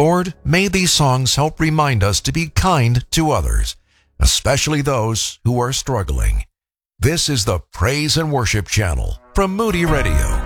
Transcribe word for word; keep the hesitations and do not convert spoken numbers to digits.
Lord, may these songs help remind us to be kind to others, especially those who are struggling. This is the Praise and Worship Channel from Moody Radio.